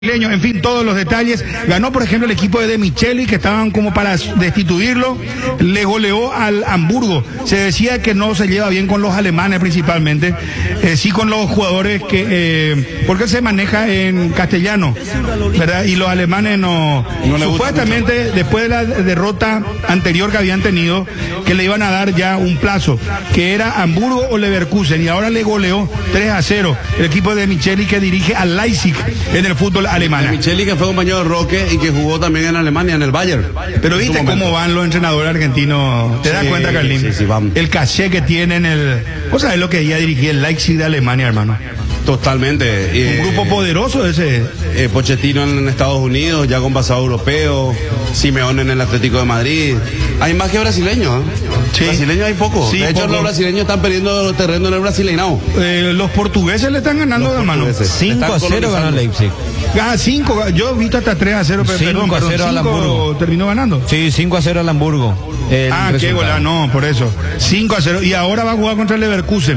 En fin, todos los detalles. Ganó, por ejemplo, el equipo de Micheli, que estaban como para destituirlo. Le goleó al Hamburgo. Se decía que no se lleva bien con los alemanes principalmente. Sí con los jugadores que... porque se maneja en castellano, ¿verdad? Y los alemanes no supuestamente, después de la derrota anterior que habían tenido, que le iban a dar ya un plazo, que era Hamburgo o Leverkusen. Y ahora le goleó 3-0 el equipo de Micheli, que dirige al Leipzig en el fútbol alemán. Micheli, que fue compañero de Roque y que jugó también en Alemania, en el Bayern. Pero viste cómo van los entrenadores argentinos. ¿Te das cuenta, Carlín? Sí, van. El caché que tienen ¿Vos sabés lo que ya dirigía el Leipzig de Alemania, hermano? Totalmente. Un grupo poderoso ese. Pochettino en Estados Unidos, ya con pasado europeo. Simeone en el Atlético de Madrid. Hay más que brasileños, ¿eh? Sí. Brasileños hay poco. Sí, de hecho, poco. Los brasileños están perdiendo terreno en el Brasileirao. Los portugueses le están ganando, hermano. 5-0 ganó Leipzig. 5, yo he visto hasta 3-0, perdón, 5-0 al Hamburgo. Terminó ganando. Sí, 5-0 al Hamburgo. Qué gola, no, por eso. 5-0. Y ahora va a jugar contra el Leverkusen.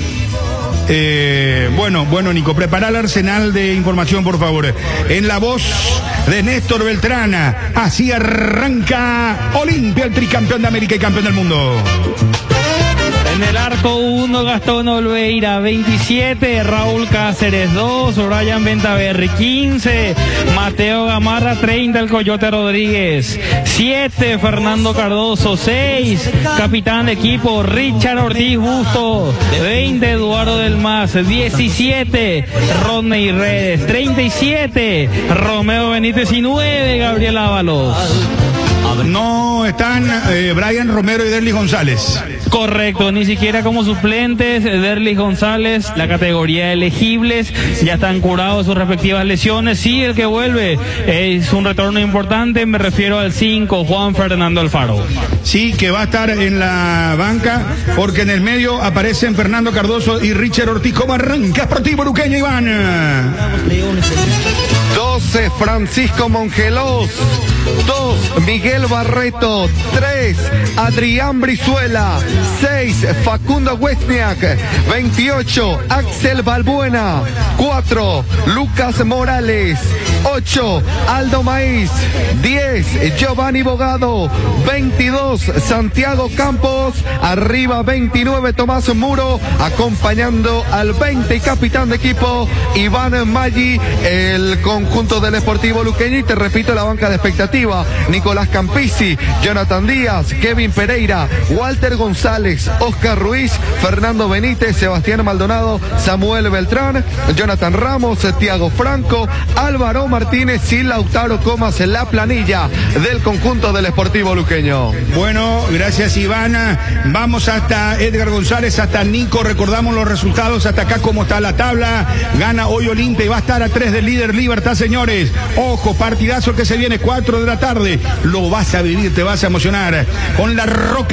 Bueno, Nico, prepara el arsenal de información, por favor. En la voz de Néstor Beltrán, así arranca Olimpia, el tricampeón de América y campeón del mundo. En el arco 1, Gastón Olveira, 27, Raúl Cáceres, 2, Brian Ventaverri, 15, Mateo Gamarra, 30, el Coyote Rodríguez, 7, Fernando Cardoso, 6, capitán de equipo, Richard Ortiz Justo, 20, Eduardo del Mas, 17, Rodney Redes, 37, Romeo Benítez y 9, Gabriel Ábalos. No están Brian Romero y Derly González. Correcto, ni siquiera como suplentes. Derly González, la categoría de elegibles, ya están curados sus respectivas lesiones. Sí, el que vuelve es un retorno importante, me refiero al 5, Juan Fernando Alfaro. Sí, que va a estar en la banca, porque en el medio aparecen Fernando Cardoso y Richard Ortiz. ¿Cómo arranca Sportivo Luqueño, Iván? 12, Francisco Mongelos. 2, Miguel Barreto. 3, Adrián Brizuela. 6, Facundo Westniak. 28, Axel Balbuena. 4, Lucas Morales. 8, Aldo Maíz. 10, Giovanni Bogado. 22, Santiago Campos. Arriba 29, Tomás Muro, acompañando al 20 y capitán de equipo, Iván Maggi, el conjunto del Sportivo Luqueño. Y te repito, la banca de expectativa: Nicolás Campisi, Jonathan Díaz, Kevin Pereira, Walter González, Oscar Ruiz, Fernando Benítez, Sebastián Maldonado, Samuel Beltrán, Jonathan Ramos, Thiago Franco, Álvaro Martínez y Lautaro Comas en la planilla del conjunto del Sportivo Luqueño. Bueno, gracias, Iván. Vamos hasta Edgar González, hasta Nico. Recordamos los resultados hasta acá, cómo está la tabla. Gana hoy Olimpia y va a estar a 3 del líder Libertad, señores. Ojo, partidazo que se viene, 4 de la tarde. Lo vas a vivir, te vas a emocionar con La Roca.